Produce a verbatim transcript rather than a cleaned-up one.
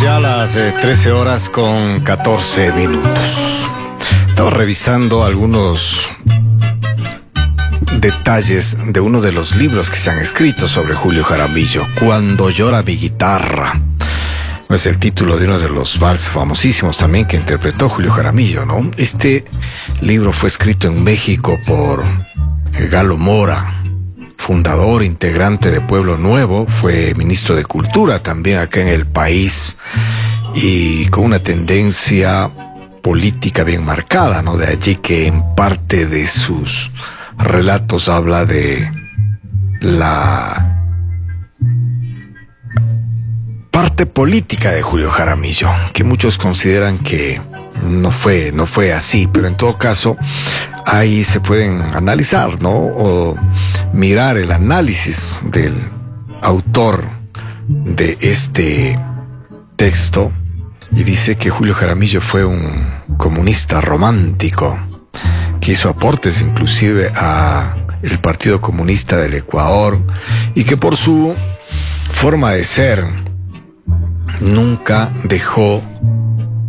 ya las eh, trece horas con catorce minutos. Estaba revisando algunos detalles de uno de los libros que se han escrito sobre Julio Jaramillo, Cuando llora mi guitarra. Es el título de uno de los vals famosísimos también que interpretó Julio Jaramillo, ¿no? Este libro fue escrito en México por Galo Mora, fundador, integrante de Pueblo Nuevo, fue ministro de Cultura también acá en el país y con una tendencia política bien marcada, ¿no? De allí que en parte de sus relatos habla de la parte política de Julio Jaramillo, que muchos consideran que no fue, no fue así, pero en todo caso ahí se pueden analizar, ¿no? O mirar el análisis del autor de este texto, y dice que Julio Jaramillo fue un comunista romántico, que hizo aportes inclusive a el Partido Comunista del Ecuador, y que por su forma de ser nunca dejó